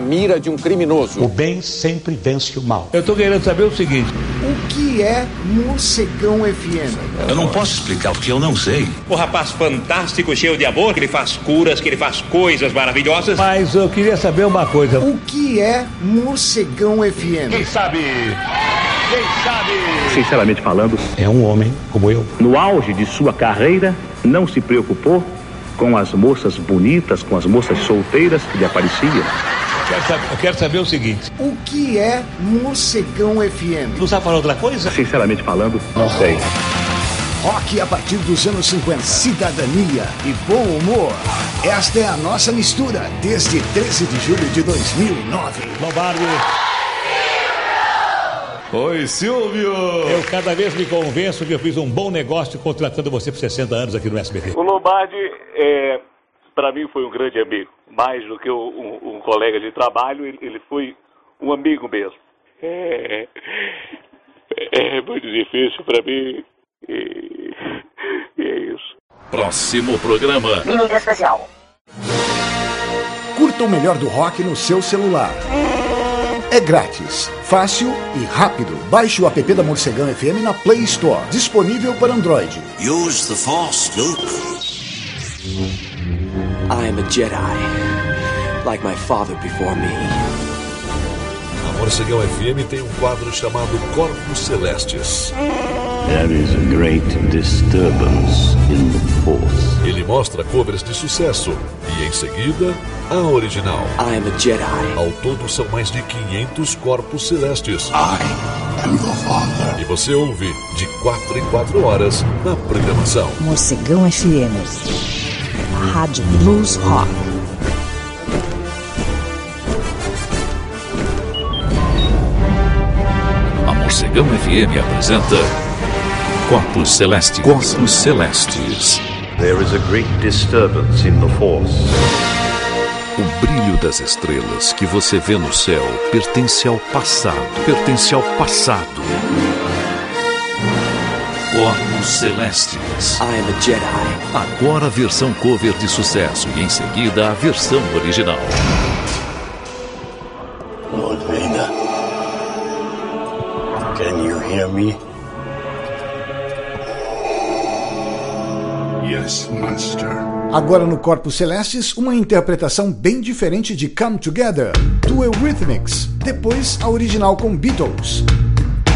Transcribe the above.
mira de um criminoso. O bem sempre vence o mal. Eu tô querendo saber o seguinte: o que é Morcegão FM? Eu não posso explicar porque eu não sei. O rapaz fantástico, cheio de amor, que ele faz curas, que ele faz coisas maravilhosas. Mas eu queria saber uma coisa: o que é Morcegão FM? Quem sabe? Quem sabe? Sinceramente falando, é um homem como eu. No auge de sua carreira, não se preocupou com as moças bonitas, com as moças solteiras que lhe apareciam. Eu quero saber o seguinte: o que é Morcegão FM? Não sabe falar outra coisa? Sinceramente falando, não sei. Rock a partir dos anos 50, cidadania e bom humor. Esta é a nossa mistura, desde 13 de julho de 2009. Lombardi. Oi, Silvio! Eu cada vez me convenço que eu fiz um bom negócio contratando você por 60 anos aqui no SBT. O Lombardi, para mim, foi um grande amigo. Mais do que um colega de trabalho, ele foi um amigo mesmo. É muito difícil para mim. E é isso. Próximo programa. Minuto especial. Curta o melhor do rock no seu celular. É grátis, fácil e rápido. Baixe o app da Morcegão FM na Play Store. Disponível para Android. Use the Force, Luke. I am a Jedi, like my father before me. A Morcegão FM tem um quadro chamado Corpos Celestes. There is a great disturbance in the Force. Ele mostra covers de sucesso e, em seguida, a original. I am a Jedi. Ao todo, são mais de 500 corpos celestes. I am your father. E você ouve de 4 em 4 horas na programação. Morcegão FM. Rádio Blues Rock. A Morcegão FM apresenta Corpos Celestes. Corpos Celestes. There is a great disturbance in the Force. O brilho das estrelas que você vê no céu pertence ao passado. Pertence ao passado. Corpos Celestes. I am a Jedi. Agora a versão cover de sucesso e em seguida a versão original. Lord Vader, can you hear me? Yes, Master. Agora no Corpos Celestes, uma interpretação bem diferente de Come Together, do Eurythmics, depois a original com Beatles.